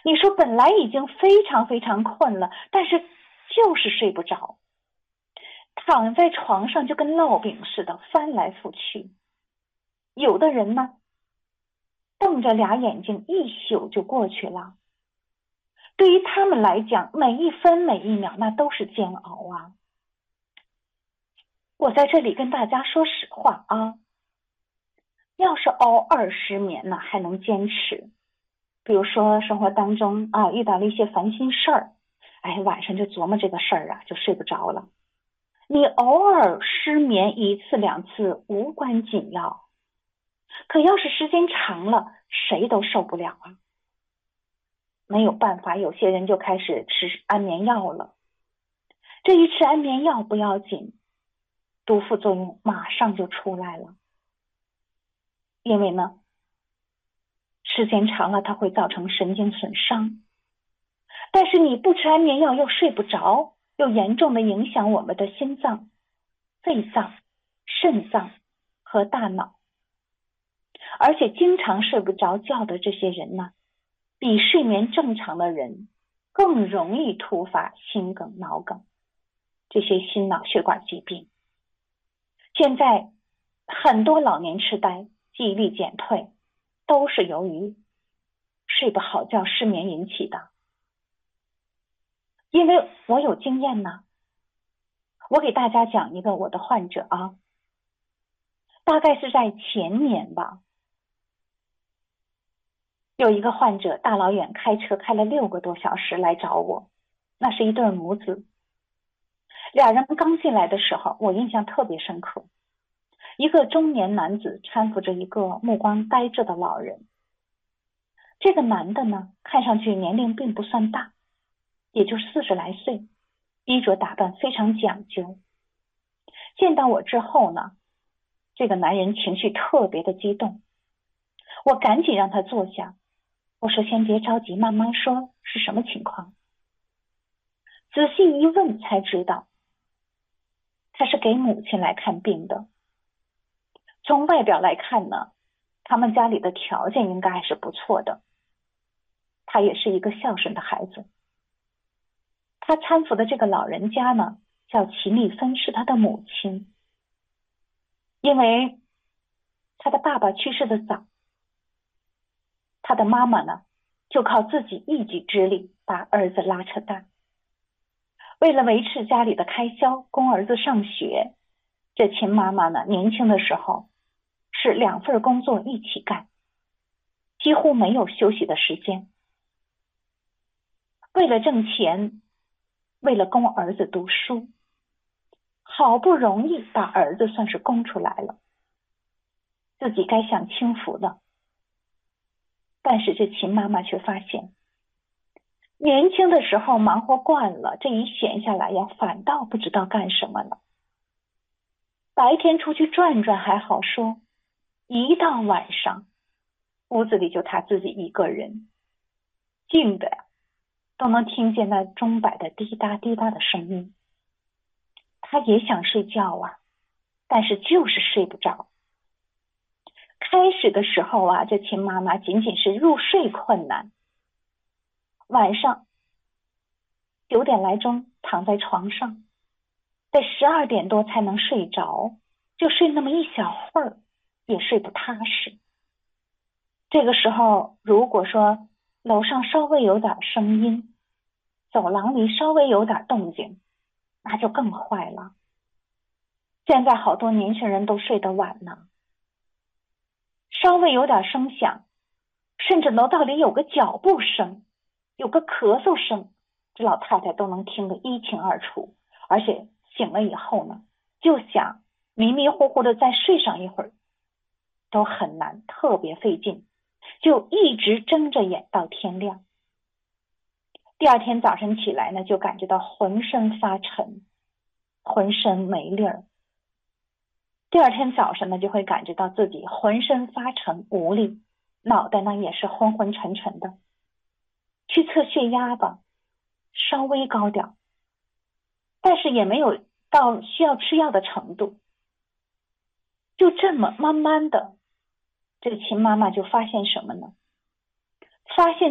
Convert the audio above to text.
你说本来已经非常非常困了，但是就是睡不着，躺在床上就跟烙饼似的翻来覆去。有的人呢，瞪着俩眼睛一宿就过去了。对于他们来讲，每一分每一秒那都是煎熬啊。我在这里跟大家说实话啊，要是偶尔失眠呢，还能坚持。比如说生活当中啊，遇到了一些烦心事儿，晚上就琢磨这个事儿啊，就睡不着了。你偶尔失眠一次两次无关紧要，可要是时间长了，谁都受不了啊。没有办法，有些人就开始吃安眠药了。这一吃安眠药不要紧，毒副作用马上就出来了。因为呢，时间长了它会造成神经损伤。但是你不吃安眠药又睡不着，又严重的影响我们的心脏、肺脏、肾脏和大脑。而且经常睡不着觉的这些人呢，比睡眠正常的人更容易突发心梗、脑梗，这些心脑血管疾病。现在很多老年痴呆、记忆力减退都是由于睡不好觉、失眠引起的。因为我有经验呢，我给大家讲一个我的患者啊，大概是在前年吧，有一个患者大老远开车开了6个多小时来找我，那是一对母子。俩人刚进来的时候，我印象特别深刻。一个中年男子搀扶着一个目光呆滞的老人。这个男的呢，看上去年龄并不算大，也就40来岁，衣着打扮非常讲究。见到我之后呢，这个男人情绪特别的激动，我赶紧让他坐下，我说先别着急，慢慢说，是什么情况？仔细一问才知道，他是给母亲来看病的。从外表来看呢，他们家里的条件应该还是不错的，他也是一个孝顺的孩子。他搀扶的这个老人家呢，叫齐丽芬，是他的母亲。因为他的爸爸去世的早，他的妈妈呢，就靠自己一己之力把儿子拉扯大。为了维持家里的开销，供儿子上学，这秦妈妈呢，年轻的时候是2份工作一起干，几乎没有休息的时间。为了挣钱，为了供儿子读书，好不容易把儿子算是供出来了，自己该享清福了。但是这秦妈妈却发现，年轻的时候忙活惯了，这一闲下来呀，反倒不知道干什么了。白天出去转转还好说，一到晚上，屋子里就他自己一个人，静的呀，都能听见那钟摆的滴答滴答的声音。他也想睡觉啊，但是就是睡不着。开始的时候啊，这秦妈妈仅仅是入睡困难，晚上9点来钟躺在床上，得12点多才能睡着，就睡那么一小会儿，也睡不踏实。这个时候如果说楼上稍微有点声音，走廊里稍微有点动静，那就更坏了。现在好多年轻人都睡得晚呢，稍微有点声响，甚至楼道里有个脚步声，有个咳嗽声，这老太太都能听得一清二楚。而且醒了以后呢，就想迷迷糊糊的再睡上一会儿，都很难，特别费劲，就一直睁着眼到天亮。第二天早晨起来呢，就感觉到浑身发沉，浑身没力儿。第二天早上呢，就会感觉到自己浑身发沉无力，脑袋呢也是昏昏沉沉的。去测血压吧，稍微高点，但是也没有到需要吃药的程度。就这么慢慢的，这个秦妈妈就发现什么呢？发现